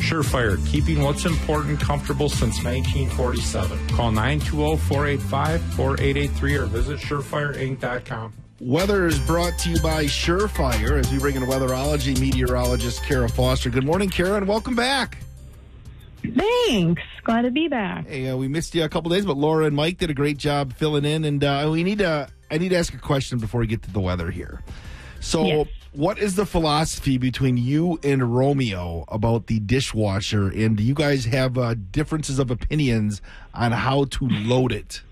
Surefire, keeping what's important comfortable since 1947. Call 920-485-4883 or visit surefireinc.com. Weather is brought to you by Surefire as we bring in weatherology meteorologist Kara Foster. Good morning, Kara, and welcome back. Thanks. Glad to be back. Hey, we missed you a couple days, but Laura and Mike did a great job filling in, and I need to ask a question before we get to the weather here. So, Yes. What is the philosophy between you and Romeo about the dishwasher, and do you guys have differences of opinions on how to load it?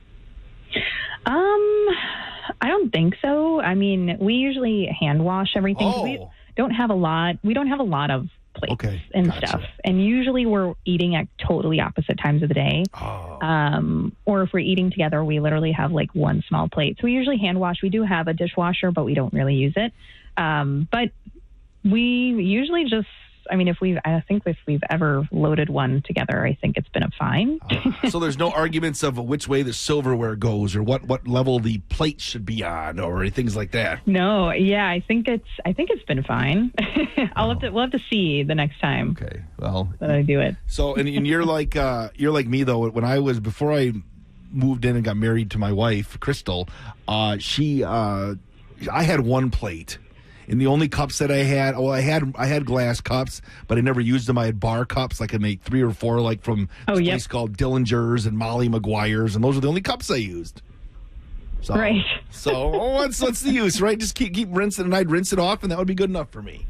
I don't think so. I mean, we usually hand wash everything. Oh. We don't have a lot of plates and gotcha. stuff. And usually we're eating at totally opposite times of the day. Oh. Or if we're eating together, we literally have like one small plate. So we usually hand wash. We do have a dishwasher, but we don't really use it. But we usually just, I think if we've ever loaded one together, I think it's been fine. So there's no arguments of which way the silverware goes or what level the plate should be on or things like that. No, yeah, I think it's been fine. We'll have to see the next time. Okay, well, that I do it. So and you're like me though. Before I moved in and got married to my wife, Crystal, I had one plate. And the only cups that I had glass cups, but I never used them. I had bar cups. I could make 3 or 4, like from this place called Dillinger's and Molly Maguire's, and those are the only cups I used. So, right. So what's the use, right? Just keep rinsing, and I'd rinse it off, and that would be good enough for me.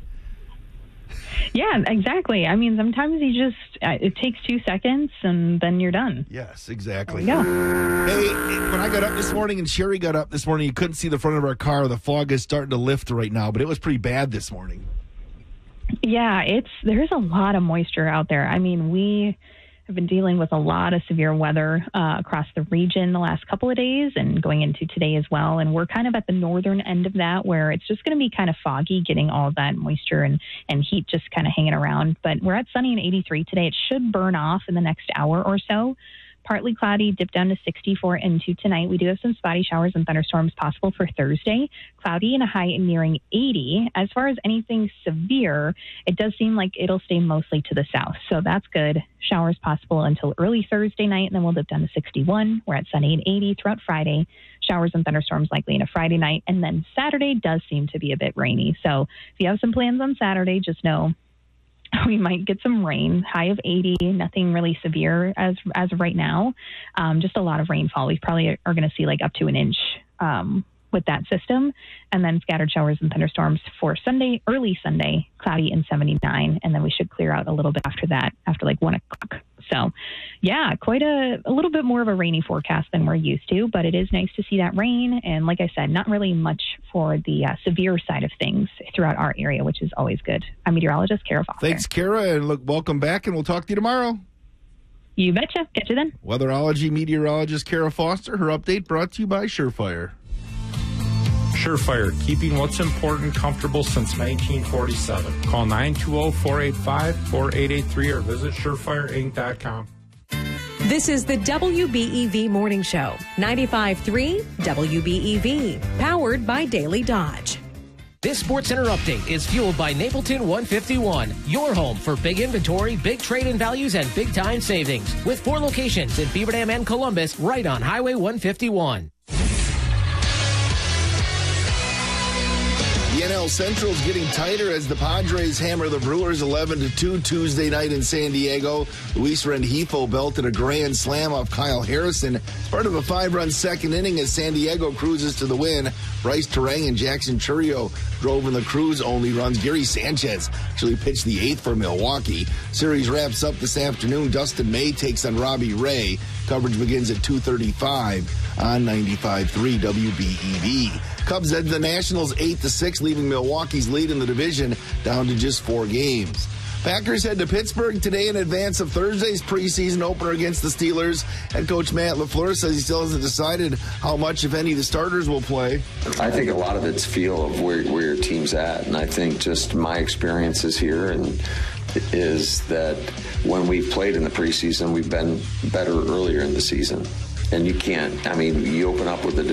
Yeah, exactly. I mean, sometimes it takes 2 seconds, and then you're done. Yes, exactly. Yeah. Hey, when I got up this morning and Sherry got up this morning, you couldn't see the front of our car. The fog is starting to lift right now, but it was pretty bad this morning. Yeah, there's a lot of moisture out there. I mean, we have been dealing with a lot of severe weather across the region the last couple of days and going into today as well. And we're kind of at the northern end of that where it's just going to be kind of foggy, getting all that moisture and heat just kind of hanging around. But we're at sunny and 83 today. It should burn off in the next hour or so. Partly cloudy, dip down to 64 into tonight. We do have some spotty showers and thunderstorms possible for Thursday. Cloudy and a high nearing 80. As far as anything severe, it does seem like it'll stay mostly to the south. So that's good. Showers possible until early Thursday night, and then we'll dip down to 61. We're at sunny and 80 throughout Friday. Showers and thunderstorms likely into Friday night. And then Saturday does seem to be a bit rainy. So if you have some plans on Saturday, just know we might get some rain, high of 80, nothing really severe as of right now. Just a lot of rainfall. We probably are going to see like up to an inch with that system. And then scattered showers and thunderstorms for Sunday, early Sunday, cloudy and 79. And then we should clear out a little bit after that, after like 1 o'clock. So yeah, quite a little bit more of a rainy forecast than we're used to, but it is nice to see that rain. And like I said, not really much for the severe side of things throughout our area, which is always good. I'm meteorologist Kara Foster. Thanks, Kara, and look, welcome back, and we'll talk to you tomorrow. You betcha. Catch you then. Weatherology meteorologist Kara Foster, her update brought to you by Surefire. Surefire, keeping what's important comfortable since 1947. Call 920-485-4883 or visit surefireinc.com. This is the WBEV Morning Show, 95.3 WBEV, powered by Daily Dodge. This SportsCenter update is fueled by Napleton 151, your home for big inventory, big trade-in values, and big-time savings. With 4 locations in Beaver Dam and Columbus, right on Highway 151. The NL Central is getting tighter as the Padres hammer the Brewers 11-2 Tuesday night in San Diego. Luis Rengifo belted a grand slam off Kyle Harrison. It's part of a 5-run second inning as San Diego cruises to the win. Bryce Terang and Jackson Chourio drove in the Cruz only runs. Gary Sanchez actually pitched the 8th for Milwaukee. Series wraps up this afternoon. Dustin May takes on Robbie Ray. Coverage begins at 2:35 on 95.3 WBEV. Cubs head the Nationals 8-6, leaving Milwaukee's lead in the division down to just 4 games. Packers head to Pittsburgh today in advance of Thursday's preseason opener against the Steelers. Head coach Matt LaFleur says he still hasn't decided how much, if any, the starters will play. I think a lot of it's feel of where your team's at, and I think just my experiences here and is that when we've played in the preseason, we've been better earlier in the season. And you can't, you open up with the